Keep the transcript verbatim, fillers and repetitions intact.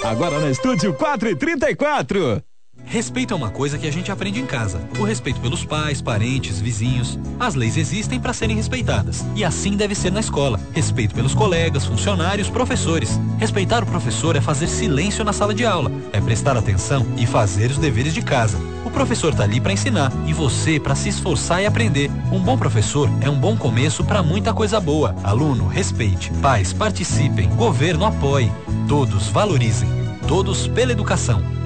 Agora no Estúdio quatro e trinta e quatro. Respeito é uma coisa que a gente aprende em casa. O respeito pelos pais, parentes, vizinhos. As leis existem para serem respeitadas. E assim deve ser na escola. Respeito pelos colegas, funcionários, professores. Respeitar o professor é fazer silêncio na sala de aula. É prestar atenção e fazer os deveres de casa. O professor tá ali para ensinar e você para se esforçar e aprender. Um bom professor é um bom começo para muita coisa boa. Aluno, respeite. Pais, participem. Governo, apoie. Todos valorizem. Todos pela educação.